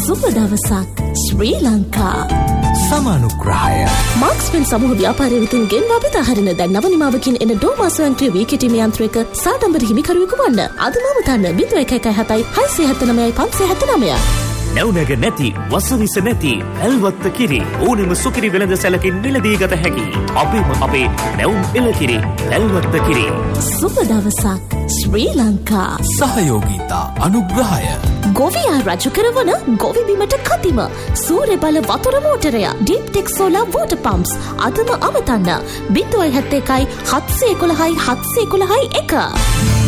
සුබ දවසක් ශ්‍රී ලංකා. සමානුග්‍රහය මාක්ස්පෙන් සමූහ ව්‍යාපාරය වෙතින් ගෙන්වා බෙදා හරින දැන් නව නිමාවකින් එන ඩෝමා ස්වයංක්‍රීය වීකිටීම් යන්ත්‍රයක සාඩම්බර හිමිකරුවෙකු වන්න. අදම තන්න 0117 679 579. නැවුනග නැති වසවිස නැති ඇල්වත්ත කිරි ඕනෙම සුකිරි වෙළඳ සැලකින් මිලදී ගත හැකි අපේ නැවුම් එළකිරි ඇල්වත්ත කිරි. සුබ දවසක් ශ්‍රී ලංකා. සහයෝගීතා අනුග්‍රහය ගොවියා රජු කරවන ගොවි බිමට කතිම සූර්ය බල වතුර මෝටරය ඩීප්ටෙක් සෝලාර් වෝටර් පම්ප්ස් අදම අමතන්න 071 711 711 1.